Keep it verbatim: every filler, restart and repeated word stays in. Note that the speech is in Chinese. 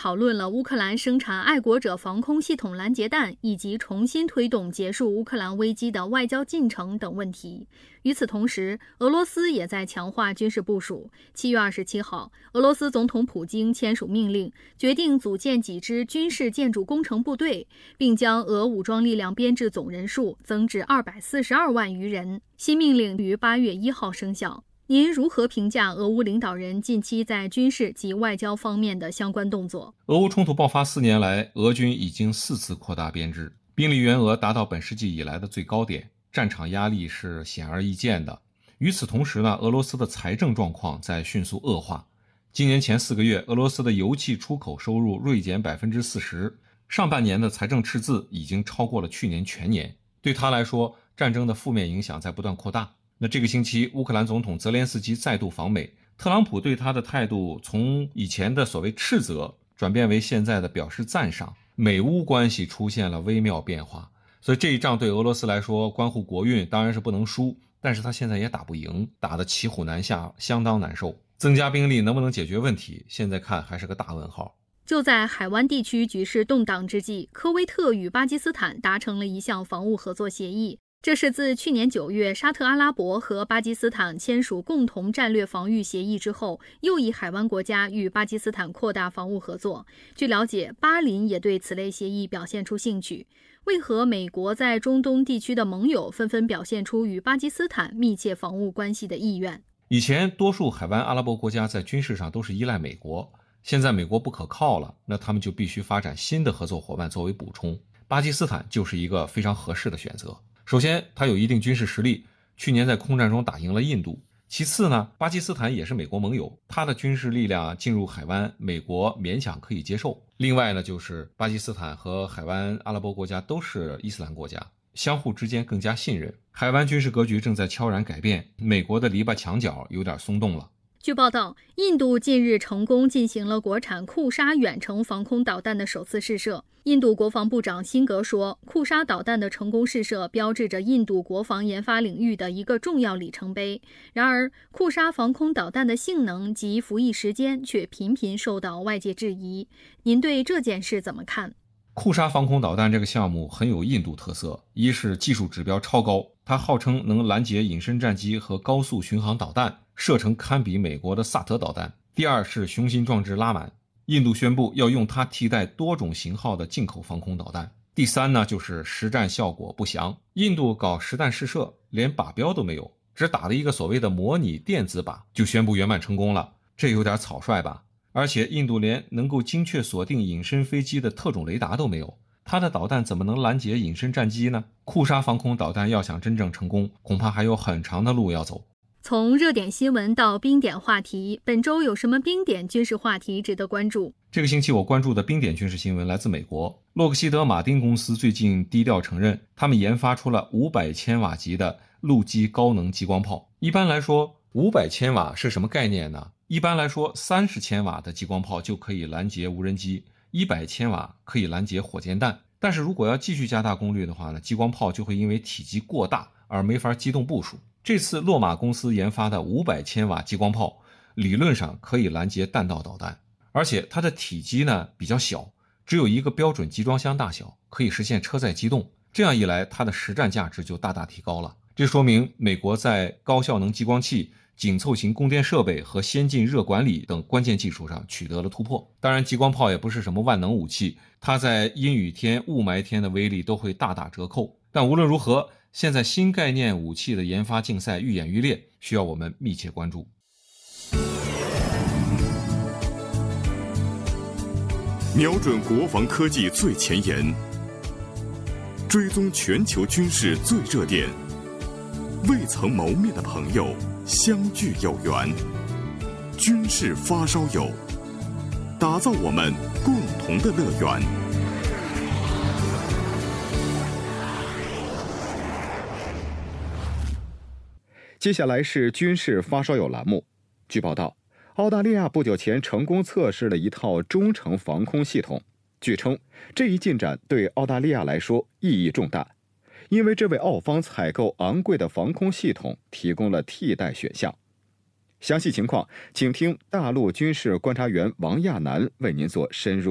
讨论了乌克兰生产爱国者防空系统拦截弹以及重新推动结束乌克兰危机的外交进程等问题。与此同时，俄罗斯也在强化军事部署。七月二十七号，俄罗斯总统普京签署命令，决定组建几支军事建筑工程部队，并将俄武装力量编制总人数增至二百四十二万余人。新命令于八月一号生效。您如何评价俄乌领导人近期在军事及外交方面的相关动作？ 俄乌冲突爆发四年来，俄军已经四次扩大编制，兵力员额达到本世纪以来的最高点，战场压力是显而易见的。与此同时呢，俄罗斯的财政状况在迅速恶化。今年前四个月，俄罗斯的油气出口收入锐减百分之四十，上半年的财政赤字已经超过了去年全年。对他来说，战争的负面影响在不断扩大。那这个星期，乌克兰总统泽连斯基再度访美，特朗普对他的态度从以前的所谓斥责转变为现在的表示赞赏，美乌关系出现了微妙变化。所以这一仗对俄罗斯来说关乎国运，当然是不能输，但是他现在也打不赢，打得骑虎难下，相当难受。增加兵力能不能解决问题，现在看还是个大问号。 就在海湾地区局势动荡之际，科威特与巴基斯坦达成了一项防务合作协议。这是自去年九月沙特阿拉伯和巴基斯坦签署共同战略防御协议之后，又一海湾国家与巴基斯坦扩大防务合作。据了解，巴林也对此类协议表现出兴趣。为何美国在中东地区的盟友纷纷表现出与巴基斯坦密切防务关系的意愿？ 以前多数海湾阿拉伯国家在军事上都是依赖美国，现在美国不可靠了，那他们就必须发展新的合作伙伴作为补充。巴基斯坦就是一个非常合适的选择。首先，它有一定军事实力，去年在空战中打赢了印度。其次呢，巴基斯坦也是美国盟友，它的军事力量进入海湾，美国勉强可以接受。另外呢，就是巴基斯坦和海湾阿拉伯国家都是伊斯兰国家，相互之间更加信任。海湾军事格局正在悄然改变，美国的篱笆墙角有点松动了。 据报道，印度近日成功进行了国产库沙远程防空导弹的首次试射。印度国防部长辛格说，库沙导弹的成功试射标志着印度国防研发领域的一个重要里程碑。然而，库沙防空导弹的性能及服役时间却频频受到外界质疑。您对这件事怎么看？ 库沙防空导弹这个项目很有印度特色，一是技术指标超高，它号称能拦截隐身战机和高速巡航导弹，射程堪比美国的萨德导弹。第二是雄心壮志拉满，印度宣布要用它替代多种型号的进口防空导弹。第三呢，就是实战效果不详，印度搞实弹试射连靶标都没有，只打了一个所谓的模拟电子靶就宣布圆满成功了，这有点草率吧。而且印度连能够精确锁定隐身飞机的特种雷达都没有，它的导弹怎么能拦截隐身战机呢？库沙防空导弹要想真正成功，恐怕还有很长的路要走。 从热点新闻到冰点话题，本周有什么冰点军事话题值得关注？ 这个星期我关注的冰点军事新闻来自美国。洛克希德马丁公司最近低调承认，他们研发出了五百千瓦级的陆基高能激光炮。一般来说，五百千瓦是什么概念呢？一般来说，三十千瓦的激光炮就可以拦截无人机，一百千瓦可以拦截火箭弹。但是如果要继续加大功率的话呢，激光炮就会因为体积过大而没法机动部署。这次洛马公司研发的五百千瓦激光炮，理论上可以拦截弹道导弹，而且它的体积呢比较小，只有一个标准集装箱大小，可以实现车载机动。这样一来，它的实战价值就大大提高了。这说明美国在高效能激光器、紧凑型供电设备和先进热管理等关键技术上取得了突破。当然，激光炮也不是什么万能武器，它在阴雨天、雾霾天的威力都会大打折扣。但无论如何，现在新概念武器的研发竞赛愈演愈烈，需要我们密切关注。 瞄准国防科技最前沿，追踪全球军事最热点，未曾谋面的朋友相聚有缘，军事发烧友，打造我们共同的乐园。 接下来是军事发烧友栏目。据报道，澳大利亚不久前成功测试了一套中程防空系统。据称，这一进展对澳大利亚来说意义重大，因为这为澳方采购昂贵的防空系统提供了替代选项。详细情况，请听大陆军事观察员王亚楠为您做深入